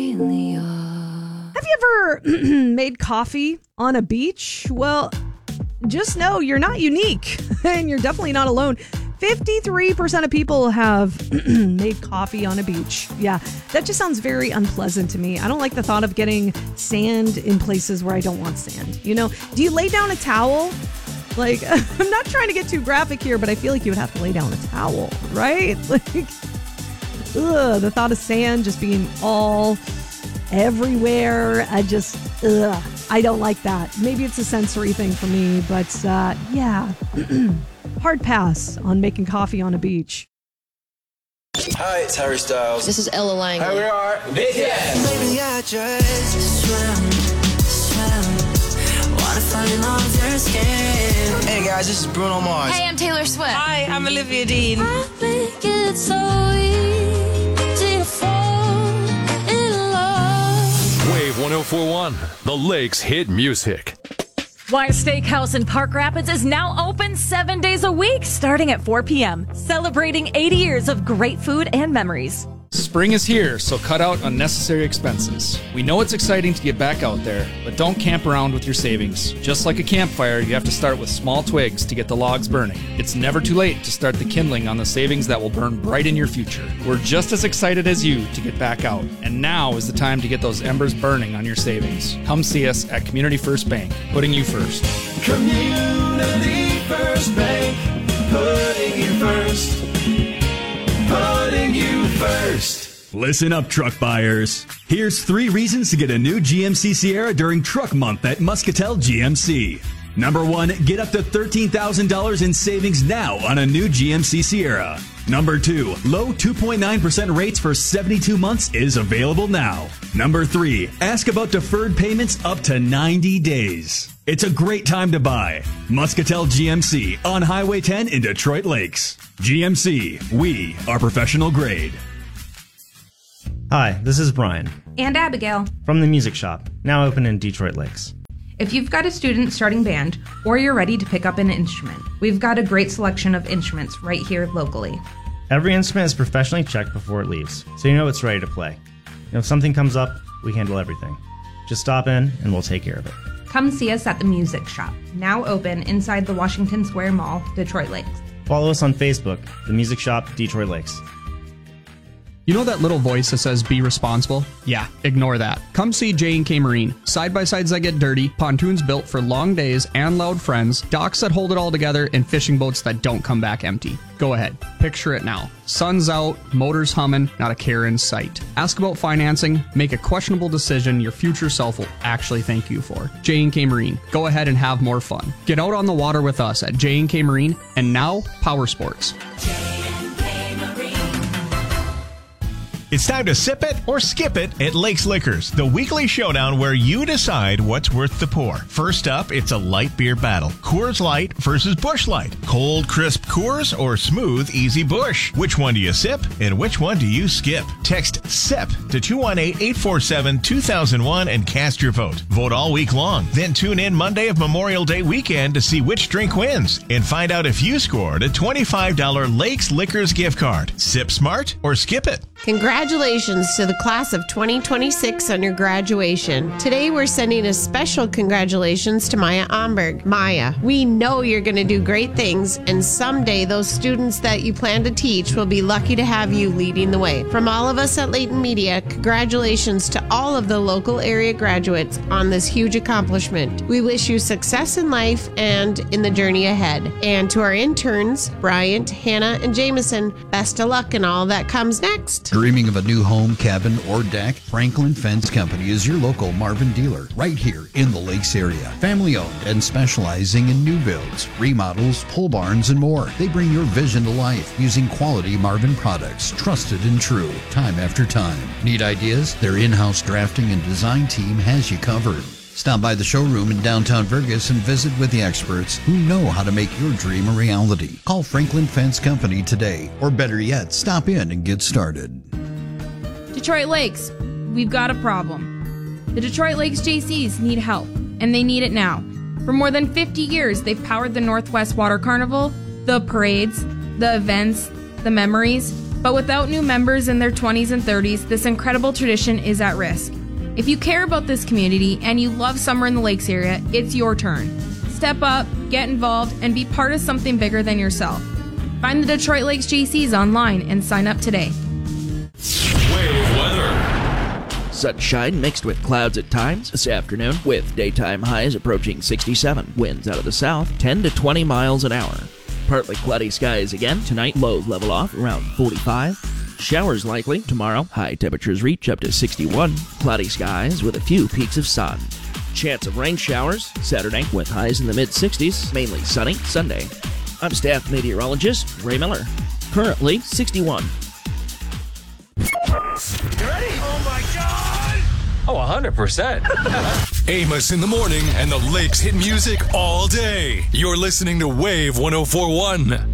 Have you ever made coffee on a beach? Well, just know you're not unique and you're definitely not alone. 53% of people have made coffee on a beach. Yeah, that just sounds very unpleasant to me. I don't like the thought of getting sand in places where I don't want sand. You know, do you lay down a towel? Like, I'm not trying to get too graphic here, but I feel like you would have to lay down a towel, right? Like, the thought of sand just being all everywhere. I don't like that. Maybe it's a sensory thing for me, but yeah. Hard pass on making coffee on a beach. Hi, it's Harry Styles. This is Ella Langley. Here we are, BTS. Maybe I just swim. Wanna find all of your skin. Hey guys, this is Bruno Mars. Hey, I'm Taylor Swift. Hi, I'm Olivia Dean. I think it's so easy to fall in love. Wave 104.1, the Lakes Hit Music. Wise Steakhouse in Park Rapids is now open 7 days a week, starting at 4 p.m., celebrating 80 years of great food and memories. Spring is here, so cut out unnecessary expenses. We know it's exciting to get back out there, but don't camp around with your savings. Just like a campfire, you have to start with small twigs to get the logs burning. It's never too late to start the kindling on the savings that will burn bright in your future. We're just as excited as you to get back out, and now is the time to get those embers burning on your savings. Come see us at Community First Bank, putting you first. Community First Bank, putting you first. Putting you first. Listen up, truck buyers. Here's 3 reasons to get a new GMC Sierra during Truck Month at Muscatel GMC. Number 1, get up to $13,000 in savings now on a new GMC Sierra. Number 2, low 2.9% rates for 72 months is available now. Number 3, ask about deferred payments up to 90 days. It's a great time to buy. Muscatel GMC on Highway 10 in Detroit Lakes. GMC, we are professional grade. Hi, this is Brian. And Abigail. From the Music Shop, now open in Detroit Lakes. If you've got a student starting band, or you're ready to pick up an instrument, we've got a great selection of instruments right here locally. Every instrument is professionally checked before it leaves, so you know it's ready to play. And if something comes up, we handle everything. Just stop in and we'll take care of it. Come see us at the Music Shop, now open inside the Washington Square Mall, Detroit Lakes. Follow us on Facebook, The Music Shop, Detroit Lakes. You know that little voice that says be responsible? Yeah, ignore that. Come see J&K Marine. Side-by-sides that get dirty, pontoons built for long days and loud friends, docks that hold it all together, and fishing boats that don't come back empty. Go ahead, picture it now. Sun's out, motors humming, not a care in sight. Ask about financing, make a questionable decision your future self will actually thank you for. J&K Marine. Go ahead and have more fun. Get out on the water with us at J&K Marine, and now Power Sports. It's time to sip it or skip it at Lakes Liquors, the weekly showdown where you decide what's worth the pour. First up, it's a light beer battle. Coors Light versus Busch Light. Cold, crisp Coors or smooth, easy Busch? Which one do you sip and which one do you skip? Text SIP to 218-847-2001 and cast your vote. Vote all week long. Then tune in Monday of Memorial Day weekend to see which drink wins and find out if you scored a $25 Lakes Liquors gift card. Sip smart or skip it. Congratulations to the class of 2026 on your graduation. Today we're sending a special congratulations to Maya Omberg. Maya, we know you're going to do great things, and someday those students that you plan to teach will be lucky to have you leading the way. From all of us at Layton Media, congratulations to all of the local area graduates on this huge accomplishment. We wish you success in life and in the journey ahead. And to our interns, Bryant, Hannah, and Jameson, best of luck in all that comes next. Dreaming of a new home, cabin, or deck? Franklin Fence Company is your local Marvin dealer right here in the Lakes area. Family owned and specializing in new builds, remodels, pole barns, and more. They bring your vision to life using quality Marvin products, trusted and true, time after time. Need ideas? Their in-house drafting and design team has you covered. Stop by the showroom in downtown Vergas and visit with the experts who know how to make your dream a reality. Call Franklin Fence Company today, or better yet, stop in and get started. Detroit Lakes, we've got a problem. The Detroit Lakes JCs need help, and they need it now. For more than 50 years, they've powered the Northwest Water Carnival, the parades, the events, the memories, But without new members in their 20s and 30s, this incredible tradition is at risk. If you care about this community and you love summer in the Lakes area, it's your turn. Step up, get involved, and be part of something bigger than yourself. Find the Detroit Lakes JCs online and sign up today. Wave weather. Sunshine mixed with clouds at times this afternoon, with daytime highs approaching 67. Winds out of the south, 10 to 20 miles an hour. Partly cloudy skies again tonight, lows level off around 45. Showers likely tomorrow, high temperatures reach up to 61. Cloudy skies with a few peaks of sun. Chance of rain showers Saturday with highs in the mid-60s, mainly sunny Sunday. I'm staff meteorologist Ray Miller. Currently 61. You ready? Oh my God! Oh, 100%. Amos in the morning and the Lakes hit music all day. You're listening to Wave 104.1.